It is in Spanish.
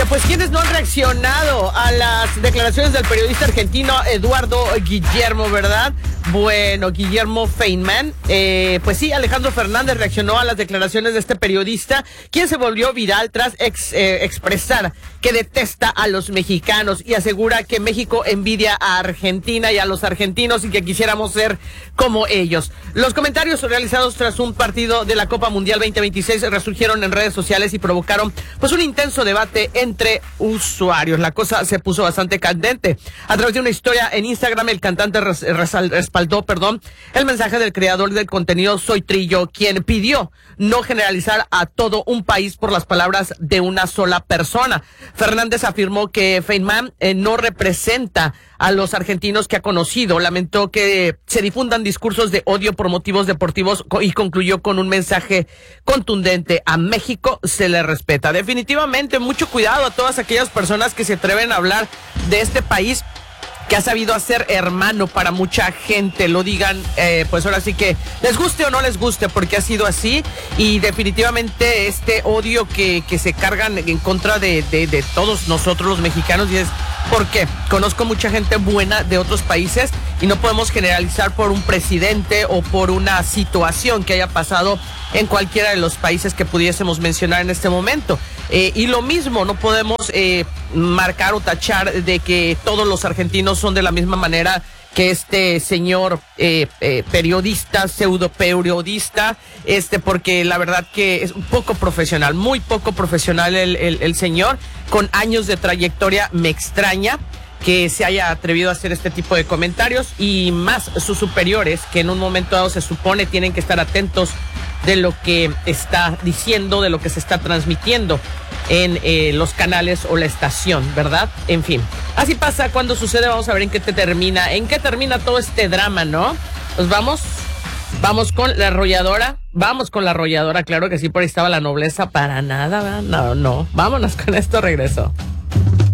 Oye, pues ¿quiénes no han reaccionado a las declaraciones del periodista argentino Eduardo Guillermo, verdad? Bueno, Guillermo Feynman, pues sí, Alejandro Fernández reaccionó a las declaraciones de este periodista, quien se volvió viral tras expresar que detesta a los mexicanos y asegura que México envidia a Argentina y a los argentinos y que quisiéramos ser como ellos. Los comentarios realizados tras un partido de la Copa Mundial 2026 resurgieron en redes sociales y provocaron pues un intenso debate entre usuarios. La cosa se puso bastante candente. A través de una historia en Instagram, el cantante respaldó el mensaje del creador del contenido Soy Trillo, quien pidió no generalizar a todo un país por las palabras de una sola persona. Fernández afirmó que Feynman no representa a los argentinos que ha conocido. Lamentó que se difundan discursos de odio por motivos deportivos y concluyó con un mensaje contundente: a México se le respeta. Definitivamente, mucho cuidado a todas aquellas personas que se atreven a hablar de este país que ha sabido hacer hermano para mucha gente, lo digan, pues ahora sí que les guste o no les guste, porque ha sido así. Y definitivamente este odio que se cargan en contra de todos nosotros los mexicanos, y es porque conozco mucha gente buena de otros países y no podemos generalizar por un presidente o por una situación que haya pasado en cualquiera de los países que pudiésemos mencionar en este momento. Y lo mismo, no podemos marcar o tachar de que todos los argentinos son de la misma manera que este señor periodista, pseudo periodista, porque la verdad que es un poco profesional, muy poco profesional el señor, con años de trayectoria. Me extraña que se haya atrevido a hacer este tipo de comentarios, y más sus superiores, que en un momento dado se supone tienen que estar atentos de lo que está diciendo, de lo que se está transmitiendo en los canales o la estación, ¿verdad? En fin, así pasa cuando sucede. Vamos a ver en qué termina todo este drama, ¿no? Pues vamos con la arrolladora, claro que sí, por ahí estaba la nobleza, para nada, ¿verdad? No, vámonos con esto, regreso.